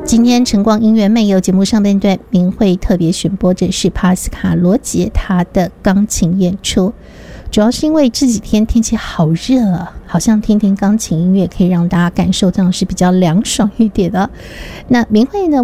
今天晨光音乐魅游节目上半段，明慧特别选播的是帕斯卡罗杰他的钢琴演出，主要是因为这几天天气好热啊，好像听听钢琴音乐可以让大家感受到是比较凉爽一点的。那明慧呢